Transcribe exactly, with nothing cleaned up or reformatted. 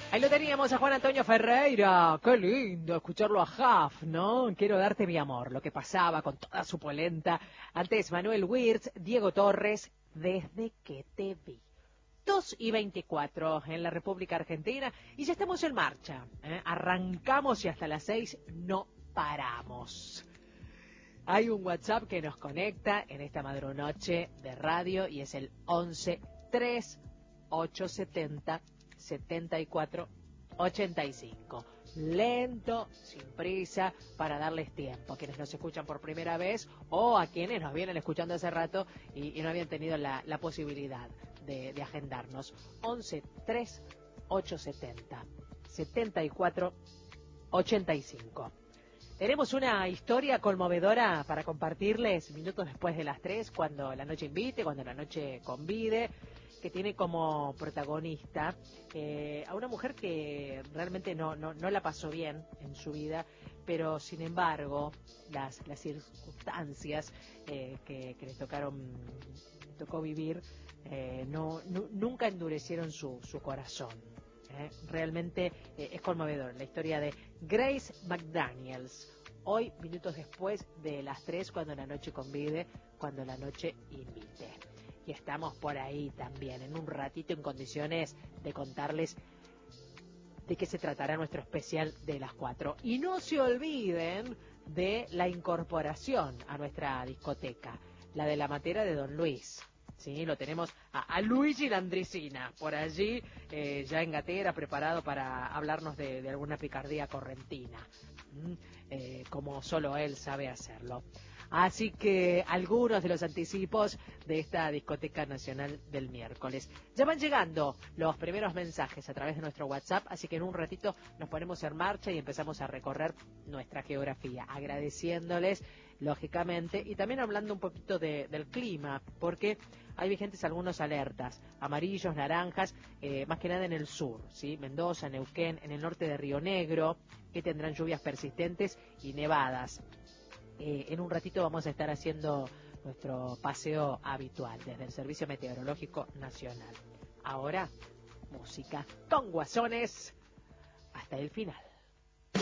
Ahí lo teníamos a Juan Antonio Ferreira. Qué lindo escucharlo a Huff, ¿no? Quiero darte mi amor, lo que pasaba con toda su polenta. Antes Manuel Wirtz, Diego Torres, Desde que te vi. dos y veinticuatro en la República Argentina y ya estamos en marcha. ¿eh? Arrancamos y hasta las seis no paramos. Hay un WhatsApp que nos conecta en esta madrunoche de radio y es el once tres ocho setenta setenta y cuatro ochenta y cinco. Lento, sin prisa, para darles tiempo a quienes nos escuchan por primera vez o a quienes nos vienen escuchando hace rato y, y no habían tenido la, la posibilidad de, de agendarnos. once tres ocho setenta setenta y cuatro ochenta y cinco. Tenemos una historia conmovedora para compartirles minutos después de las tres, cuando la noche invite, cuando la noche convide, que tiene como protagonista eh, a una mujer que realmente no, no, no la pasó bien en su vida, pero sin embargo las, las circunstancias eh, que, que les tocaron tocó vivir eh, no, nu, nunca endurecieron su, su corazón. Eh, realmente eh, es conmovedor la historia de Grace McDaniels. Hoy, minutos después de las tres, cuando la noche convide, cuando la noche invite. Y estamos por ahí también, en un ratito, en condiciones de contarles de qué se tratará nuestro especial de las cuatro. Y no se olviden de la incorporación a nuestra discoteca, la de la matera de Don Luis. Sí, lo tenemos a, a Luigi Landricina, por allí, eh, ya en gatera, preparado para hablarnos de, de alguna picardía correntina, ¿Mm? eh, como solo él sabe hacerlo. Así que algunos de los anticipos de esta discoteca nacional del miércoles. Ya van llegando los primeros mensajes a través de nuestro WhatsApp, así que en un ratito nos ponemos en marcha y empezamos a recorrer nuestra geografía, agradeciéndoles, lógicamente, y también hablando un poquito de, del clima, porque hay vigentes algunos alertas, amarillos, naranjas, eh, más que nada en el sur, ¿sí? Mendoza, Neuquén, en el norte de Río Negro, que tendrán lluvias persistentes y nevadas. Eh, en un ratito vamos a estar haciendo nuestro paseo habitual desde el Servicio Meteorológico Nacional. Ahora, música con Guasones hasta el final.